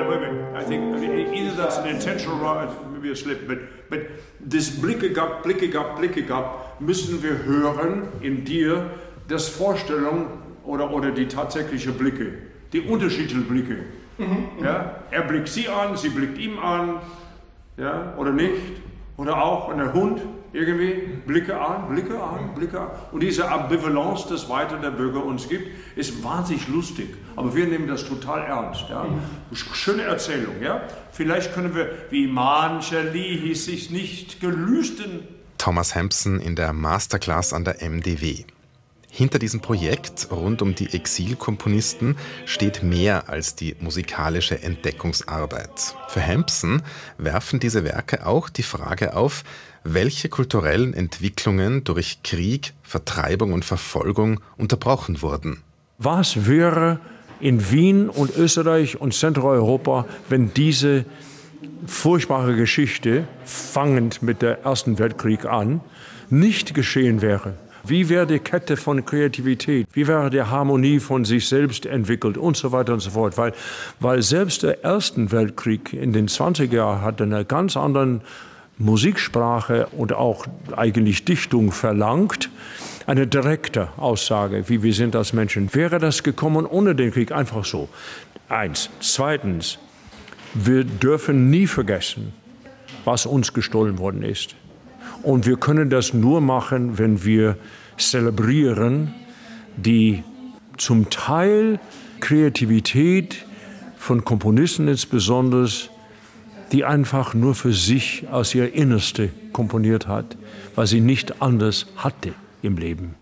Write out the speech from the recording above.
wait a minute. I think either that's an intentional or maybe a slip, but das Blicke gab, müssen wir hören in dir, das Vorstellung oder die tatsächliche Blicke, die unterschiedlichen Blicke. Ja? Er blickt sie an, sie blickt ihm an, ja? Oder nicht, oder auch und der Hund irgendwie, Blicke an. Und diese Ambivalenz, das weiter der Bürger uns gibt, ist wahnsinnig lustig. Aber wir nehmen das total ernst. Ja? Schöne Erzählung. Ja? Vielleicht können wir, wie mancher Lie sich nicht gelüsten. Thomas Hampson in der Masterclass an der MDW. Hinter diesem Projekt rund um die Exilkomponisten steht mehr als die musikalische Entdeckungsarbeit. Für Hampson werfen diese Werke auch die Frage auf, welche kulturellen Entwicklungen durch Krieg, Vertreibung und Verfolgung unterbrochen wurden. Was wäre in Wien und Österreich und Zentraleuropa, wenn diese furchtbare Geschichte, fangend mit dem Ersten Weltkrieg an, nicht geschehen wäre? Wie wäre die Kette von Kreativität? Wie wäre die Harmonie von sich selbst entwickelt? Und so weiter und so fort. Weil selbst der Erste Weltkrieg in den 20er Jahren hatte eine ganz andere Musiksprache und auch eigentlich Dichtung verlangt. Eine direkte Aussage, wie wir sind als Menschen. Wäre das gekommen ohne den Krieg? Einfach so. Eins. Zweitens, wir dürfen nie vergessen, was uns gestohlen worden ist. Und wir können das nur machen, wenn wir zelebrieren die zum Teil Kreativität von Komponisten insbesondere, die einfach nur für sich aus ihr Innerste komponiert hat, weil sie nicht anders hatte im Leben.